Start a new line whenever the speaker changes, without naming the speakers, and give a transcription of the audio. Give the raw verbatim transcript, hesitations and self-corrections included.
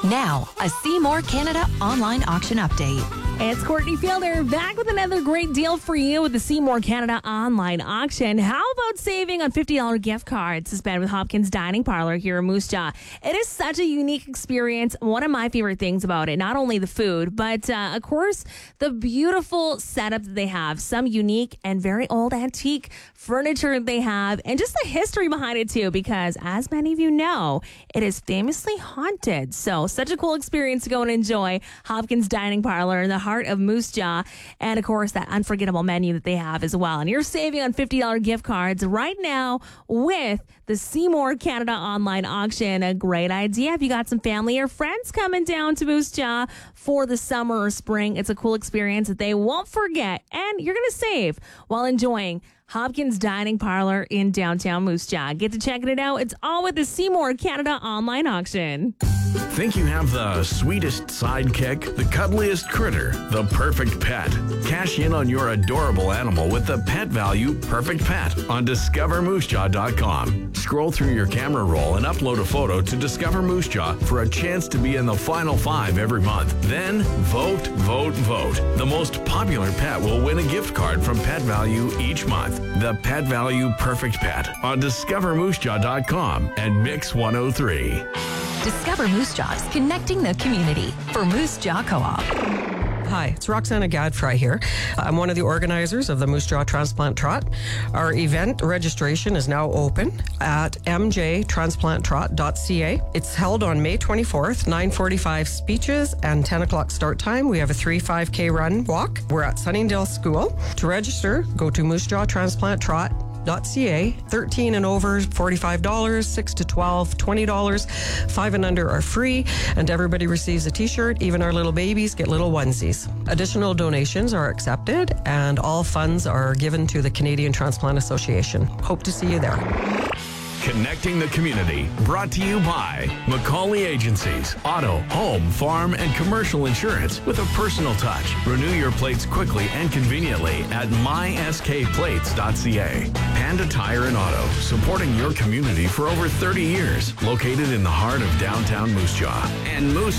Now, a Seymour Canada online auction update.
It's Courtney Fielder back with another great deal for you with the Seymour Canada online auction. How about saving on fifty dollars gift cards to spend with Hopkins Dining Parlor here in Moose Jaw? It is such a unique experience. One of my favorite things about it, not only the food, but uh, of course, the beautiful setup that they have. Some unique and very old antique furniture they have, and just the history behind it too, because as many of you know, it is famously haunted. So such a cool experience to go and enjoy Hopkins Dining Parlor in the heart of Moose Jaw, and of course that unforgettable menu that they have as well. And you're saving on fifty dollars gift cards right now with the Seymour Canada online auction. A great idea if you got some family or friends coming down to Moose Jaw for the summer or spring. It's a cool experience that they won't forget, and you're going to save while enjoying Hopkins Dining Parlor in downtown Moose Jaw. Get to checking it out. It's all with the Seymour Canada online auction.
Think you have the sweetest sidekick, the cuddliest critter, the perfect pet? Cash in on your adorable animal with the Pet Value Perfect Pet on discover moose jaw dot com. Scroll through your camera roll and upload a photo to Discover Moose Jaw for a chance to be in the final five every month. Then vote, vote, vote. The most popular pet will win a gift card from Pet Value each month. The Pet Value Perfect Pet on discover moose jaw dot com and Mix one oh three.
Discover Moose Jaw's connecting the community for Moose Jaw Co-op.
Hi, it's Roxana Gadfry here. I'm one of the organizers of the Moose Jaw Transplant Trot. Our event registration is now open at m j transplant trot dot c a. It's held on May twenty-fourth, nine forty-five speeches and ten o'clock start time. We have a three five K run walk. We're at Sunningdale School. To register, go to moose jaw transplant trot dot c a. thirteen and over, forty-five dollars, six to twelve, twenty dollars, five and under are free, and everybody receives a t-shirt. Even our little babies get little onesies. Additional donations are accepted, and all funds are given to the Canadian Transplant Association. Hope to see you there.
Connecting the community, brought to you by McCauley Agencies, auto, home, farm, and commercial insurance with a personal touch. Renew your plates quickly and conveniently at my s k plates dot c a. Panda Tire and Auto, supporting your community for over thirty years, located in the heart of downtown Moose Jaw. And Moose